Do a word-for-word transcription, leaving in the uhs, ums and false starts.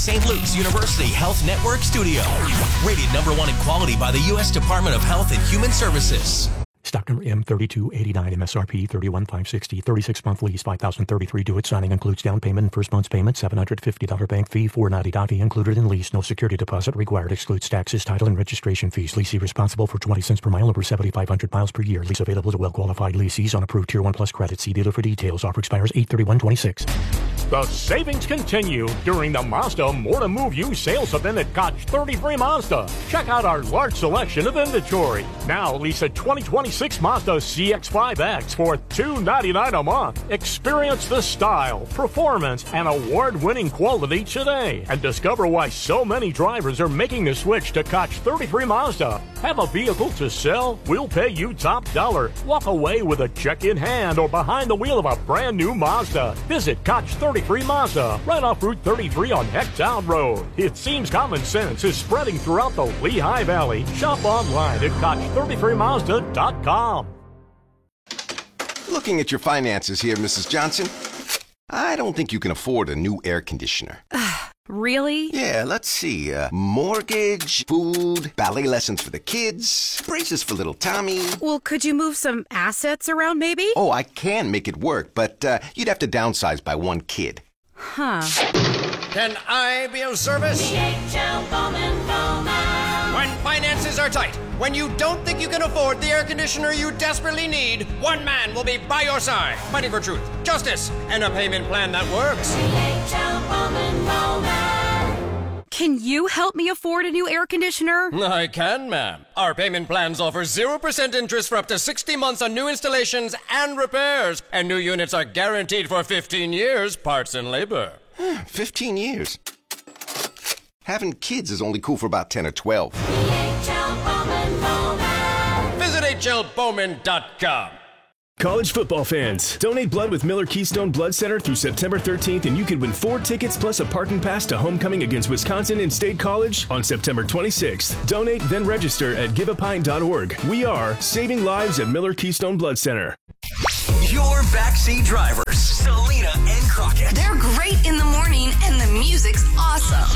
Saint Luke's University Health Network studio. Rated number one in quality by the U S Department of Health and Human Services. Stock number M thirty-two eighty-nine, M S R P thirty-one thousand five hundred sixty, thirty-six month lease, five thousand thirty-three due at signing, includes down payment and first month's payment, seven hundred fifty dollars bank fee, four ninety dot fee included in lease, no security deposit required, excludes taxes, title, and registration fees. Leasee responsible for twenty cents per mile over seventy-five hundred miles per year. Lease available to well-qualified leasees on approved Tier one Plus credit. See dealer for details. Offer expires eight thirty-one twenty-six. The savings continue during the Mazda More to Move You sales event at Koch thirty-three Mazda. Check out our large selection of inventory. Now lease a twenty twenty-six Mazda C X five X for two hundred ninety-nine dollars a month. Experience the style, performance, and award-winning quality today. And discover why so many drivers are making the switch to Koch thirty-three Mazda. Have a vehicle to sell? We'll pay you top dollar. Walk away with a check in hand or behind the wheel of a brand new Mazda. Visit Koch thirty-three Mazda, right off Route thirty-three on Hecktown Road. It seems common sense is spreading throughout the Lehigh Valley. Shop online at Koch thirty-three Mazda dot com. Looking at your finances here, Missus Johnson, I don't think you can afford a new air conditioner. Really? Yeah, let's see. Uh, mortgage, food, ballet lessons for the kids, braces for little Tommy. Well, could you move some assets around, maybe? Oh, I can make it work, but uh, you'd have to downsize by one kid. Huh. Can I be of service? D H L Bowman Bowman. When finances are tight, when you don't think you can afford the air conditioner you desperately need, one man will be by your side, fighting for truth, justice, and a payment plan that works. D H L Bowman Bowman. Can you help me afford a new air conditioner? I can, ma'am. Our payment plans offer zero percent interest for up to sixty months on new installations and repairs, and new units are guaranteed for fifteen years, parts and labor. fifteen years. Having kids is only cool for about ten or twelve. D H L Bowman Bowman. Visit H L Bowman dot com. College football fans, donate blood with Miller Keystone Blood Center through September thirteenth, and you can win four tickets plus a parking pass to homecoming against Wisconsin in State College on September twenty-sixth. Donate, then register at give a pint dot org. We are saving lives at Miller Keystone Blood Center. Your backseat drivers, Selena and Crockett. They're great in the morning, and the music's awesome.